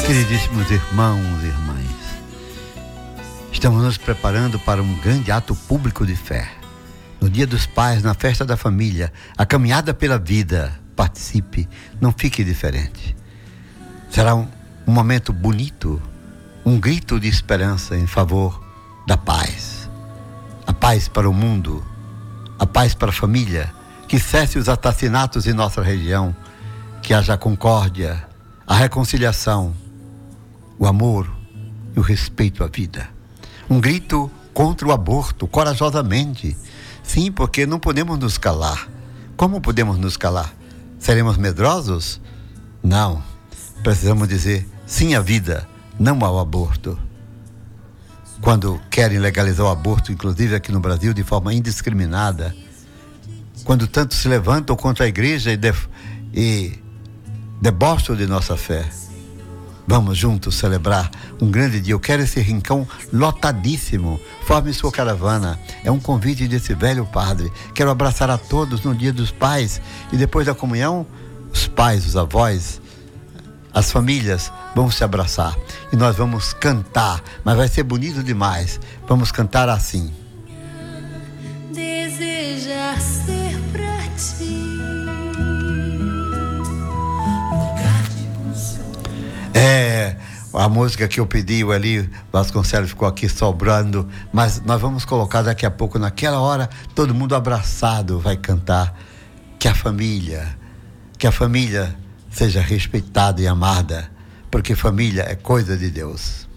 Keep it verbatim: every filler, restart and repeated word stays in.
Queridíssimos irmãos e irmãs, estamos nos preparando para um grande ato público de fé. No Dia dos Pais, na festa da família, a caminhada pela vida. Participe, não fique diferente. Será um, um momento bonito, um grito de esperança em favor da paz. A paz para o mundo, a paz para a família, que cesse os assassinatos em nossa região, que haja a concórdia, a reconciliação, o amor e o respeito à vida. Um grito contra o aborto, corajosamente. Sim, porque não podemos nos calar. Como podemos nos calar? Seremos medrosos? Não. Precisamos dizer sim à vida, não ao aborto. Quando querem legalizar o aborto, inclusive aqui no Brasil, de forma indiscriminada, quando tanto se levantam contra a igreja e, de, e debocham de nossa fé, vamos juntos celebrar um grande dia. Eu quero esse rincão lotadíssimo. Forme sua caravana. É um convite desse velho padre. Quero abraçar a todos no Dia dos Pais. E depois da comunhão, os pais, os avós, as famílias vão se abraçar. E nós vamos cantar. Mas vai ser bonito demais. Vamos cantar assim. Desejar ser pra ti. É, a música que eu pedi, o Eli Vasconcelos ficou aqui sobrando, mas nós vamos colocar daqui a pouco, naquela hora, todo mundo abraçado vai cantar. Que a família, que a família seja respeitada e amada, porque família é coisa de Deus.